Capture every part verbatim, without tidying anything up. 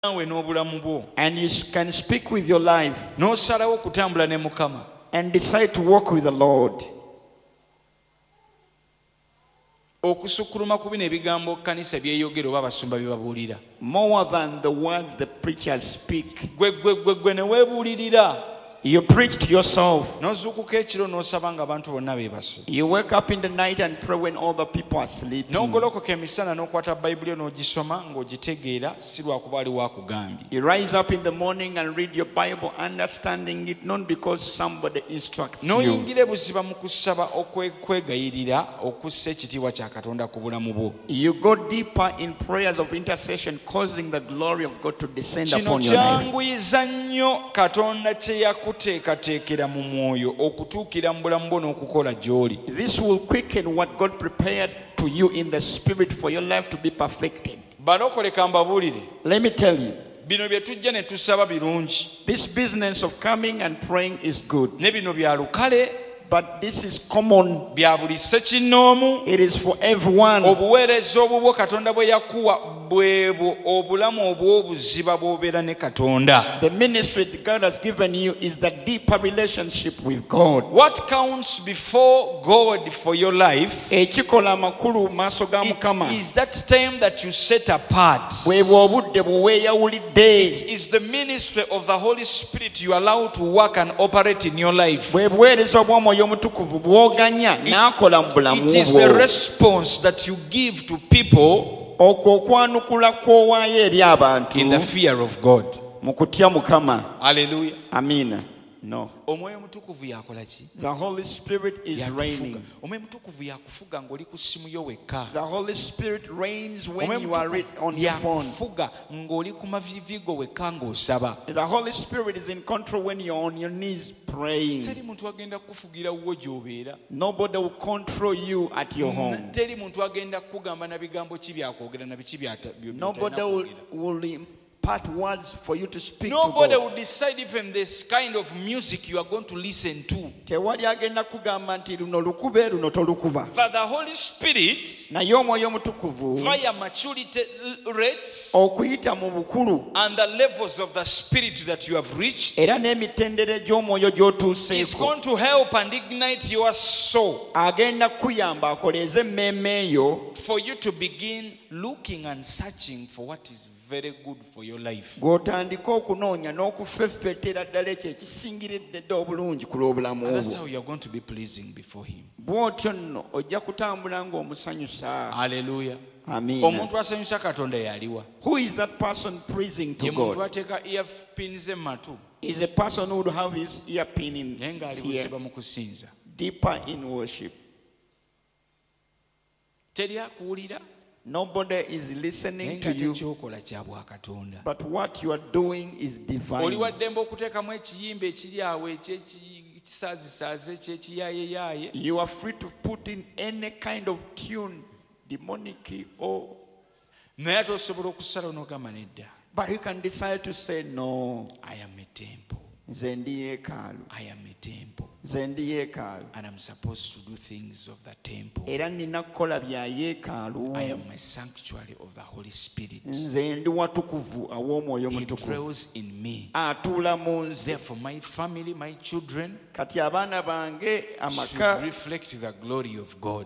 And you can speak with your life and decide to walk with the Lord. More than the words the preachers speak. You preach to yourself. You wake up in the night and pray when other people are sleeping. You rise up in the morning and read your Bible, understanding it not because somebody instructs you. You go deeper in prayers of intercession, causing the glory of God to descend upon your life. This will quicken what God prepared to you in the spirit for your life to be perfected. Let me tell you, this business of coming and praying is good. But this is common. It is for everyone. The ministry that God has given you is the deeper relationship with God. What counts before God for your life? It is that time that you set apart. It is the ministry of the Holy Spirit you allow to work and operate in your life. It, it is the response that you give to people in the fear of God. Hallelujah. Amen. No. The Holy Spirit is reigning. The Holy Spirit reigns when you are on your phone. The Holy Spirit is in control when you're on your knees praying. Nobody will control you at your home. Nobody will, will impart words for you to speak. Nobody to will decide even this kind of music you are going to listen to. For the Holy Spirit, via maturity rates and the levels of the Spirit that you have reached, is going to help and ignite your soul for you to begin looking and searching for what is very good for your life. And that's how you're going to be pleasing before Him. Hallelujah. Amen. Who is that person pleasing to God? Is a person who would have his earpin in here, deeper in worship. Nobody is listening to you, but what you are doing is divine. You are free to put in any kind of tune, demonic or, but you can decide to say, no, I am a temple. I am a temple. And I'm supposed to do things of the temple. I am a sanctuary of the Holy Spirit. He dwells in me. Therefore, my family, my children should reflect the glory of God.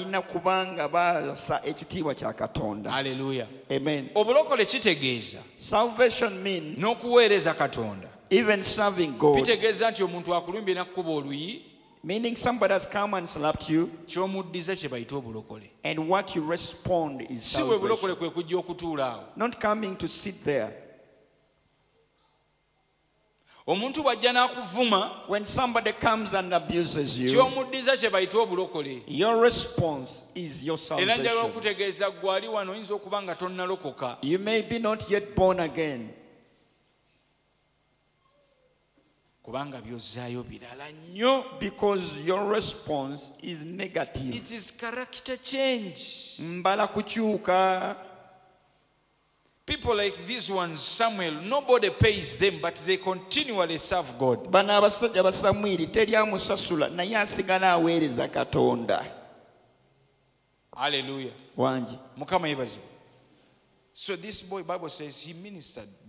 Hallelujah. Amen. Salvation means even serving God. Meaning somebody has come and slapped you, and what you respond is salvation. Not coming to sit there. When somebody comes and abuses you, your response is your salvation. You may be not yet born again, because your response is negative. It is character change. People like these ones, Samuel, nobody pays them, but they continually serve God. Hallelujah. So this boy, Bible says, he ministered